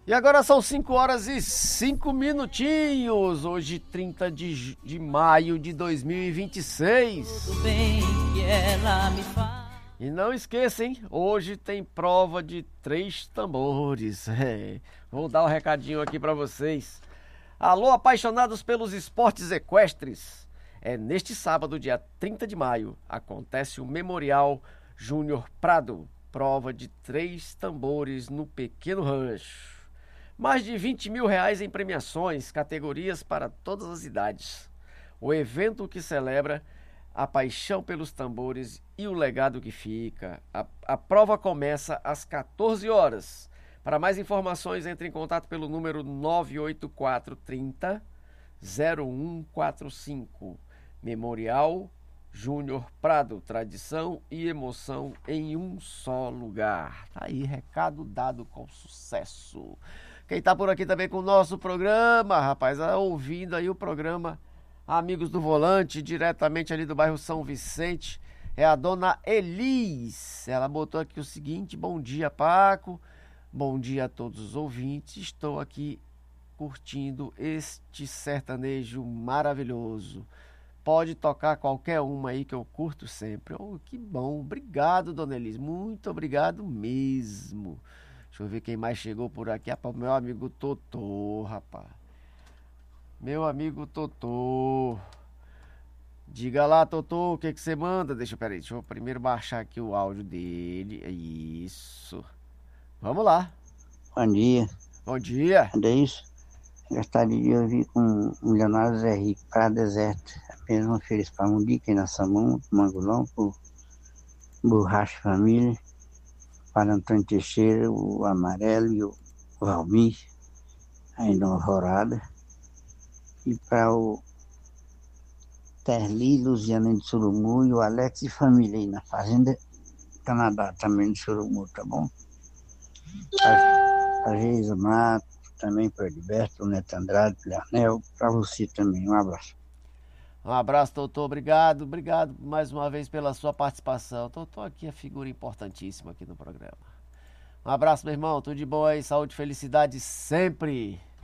E agora são 5 horas e 5 minutinhos, hoje 30 de maio de 2026. Tudo bem que ela me faz. E não esqueça, hein? Hoje tem prova de 3 tambores. Vou dar um recadinho aqui pra vocês. Alô, apaixonados pelos esportes equestres. Neste sábado, dia 30 de maio, acontece o Memorial Júnior Prado. Prova de 3 tambores no Pequeno Rancho. Mais de R$20 mil em premiações, categorias para todas as idades. O evento que celebra a paixão pelos tambores e o legado que fica. A prova começa às 14 horas. Para mais informações, entre em contato pelo número 98430-0145. Memorial Júnior Prado, tradição e emoção em um só lugar. Tá aí, recado dado com sucesso. Quem tá por aqui também com o nosso programa, rapaz, ouvindo aí o programa Amigos do Volante, diretamente ali do bairro São Vicente, é a dona Elis. Ela botou aqui o seguinte: bom dia, Paco, bom dia a todos os ouvintes, estou aqui curtindo este sertanejo maravilhoso. Pode tocar qualquer uma aí que eu curto sempre. Oh, que bom, obrigado, dona Elis, muito obrigado mesmo. Deixa eu ver quem mais chegou por aqui. Meu amigo Totô, rapaz. Meu amigo Totô. Diga lá, Totô, o que você manda? Deixa eu primeiro baixar aqui o áudio dele. Isso. Vamos lá. Bom dia. Bom dia. É isso? Gostaria de ouvir com o Leonardo Zé Rico, para deserto. Apenas um feliz para Mundica e na Samão, Mangolão, por Borracha Família, para Antônio Teixeira, o Amarelo e o Valmir, ainda Alvorada. E para o Terli, Luziana de Surumu e o Alex e família aí na Fazenda Canadá, também de Surumu, tá bom? A Geisa Mato, também para o Edberto, o Neto Andrade, o Leonel, para você também. Um abraço. Um abraço, Totô. Obrigado mais uma vez pela sua participação. Totô aqui é figura importantíssima aqui no programa. Um abraço, meu irmão. Tudo de bom aí, saúde e felicidade sempre.